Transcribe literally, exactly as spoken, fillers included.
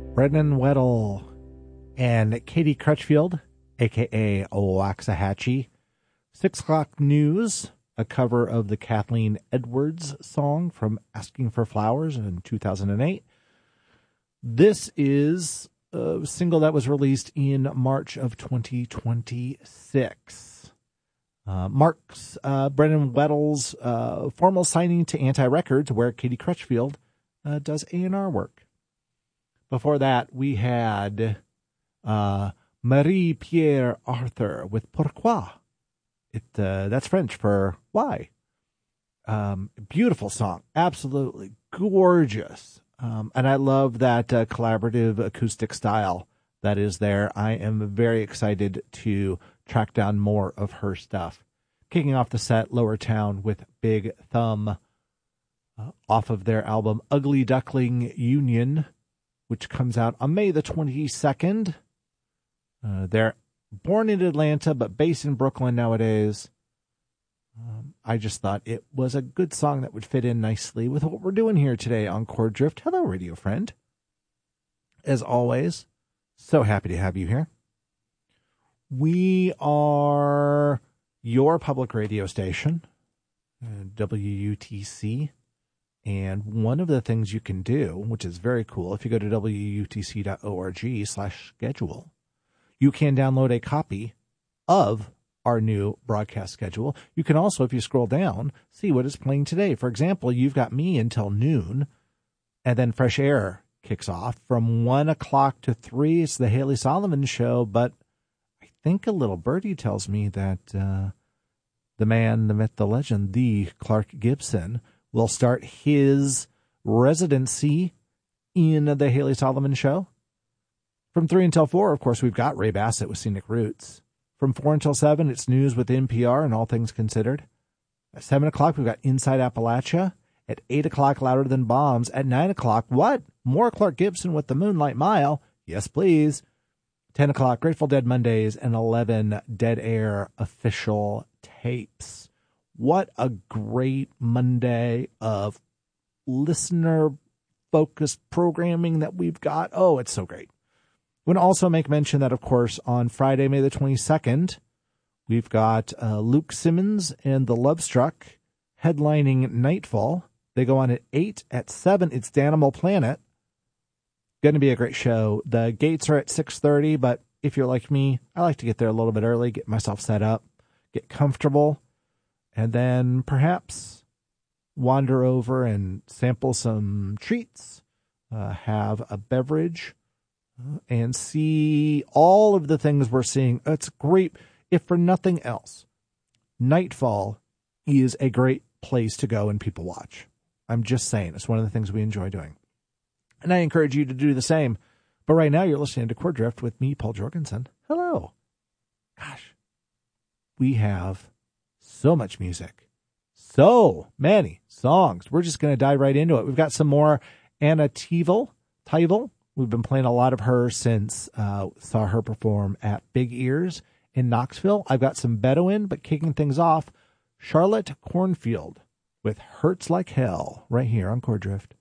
Brendan Weddle and Katie Crutchfield, a k a. Waxahachie. Six O'Clock News, a cover of the Kathleen Edwards song from Asking for Flowers in two thousand eight. This is a single that was released in March of twenty twenty-six. Uh, marks uh, Brendan Weddle's uh, formal signing to Anti Records, where Katie Crutchfield uh, does A and R work. Before that, we had uh, Marie-Pierre Arthur with Pourquoi. It uh, that's French for why. Um, beautiful song, absolutely gorgeous. Um, and I love that uh, collaborative acoustic style that is there. I am very excited to track down more of her stuff. Kicking off the set, Lower Town with Big Thumb, uh, off of their album Ugly Duckling Union, which comes out on May the twenty-second. Uh, they're born in Atlanta, but based in Brooklyn nowadays. Um, I just thought it was a good song that would fit in nicely with what we're doing here today on Chord Drift. Hello, radio friend. As always, so happy to have you here. We are your public radio station, uh, W U T C. And one of the things you can do, which is very cool, if you go to W U T C dot org slash schedule, you can download a copy of our new broadcast schedule. You can also, if you scroll down, see what is playing today. For example, you've got me until noon, and then Fresh Air kicks off from one o'clock to three. It's the Haley Solomon Show, but I think a little birdie tells me that uh, the man, the myth, the legend, the Clark Gibson, will start his residency in the Haley Solomon Show. From three until four, of course, we've got Ray Bassett with Scenic Roots. From four until seven, it's news with N P R and All Things Considered. At seven o'clock, we've got Inside Appalachia. At eight o'clock, Louder Than Bombs. At nine o'clock, what? More Clark Gibson with the Moonlight Mile. Yes, please. ten o'clock, Grateful Dead Mondays. And eleven, Dead Air official tapes. What a great Monday of listener-focused programming that we've got. Oh, it's so great. I want to also make mention that, of course, on Friday, May the twenty-second, we've got uh, Luke Simmons and the Lovestruck headlining Nightfall. They go on at eight. At seven, it's Danimal Planet. Going to be a great show. The gates are at six thirty, but if you're like me, I like to get there a little bit early, get myself set up, get comfortable, and then perhaps wander over and sample some treats, uh, have a beverage, and see all of the things we're seeing. It's great. If for nothing else, Nightfall is a great place to go and people watch. I'm just saying, it's one of the things we enjoy doing. And I encourage you to do the same. But right now you're listening to Chord Drift with me, Paul Jorgensen. Hello. Gosh, we have so much music. So many songs. We're just going to dive right into it. We've got some more Anna Tevel. Tevel. We've been playing a lot of her since uh, saw her perform at Big Ears in Knoxville. I've got some Bedouin, but kicking things off, Charlotte Cornfield with Hurts Like Hell right here on Chord Drift.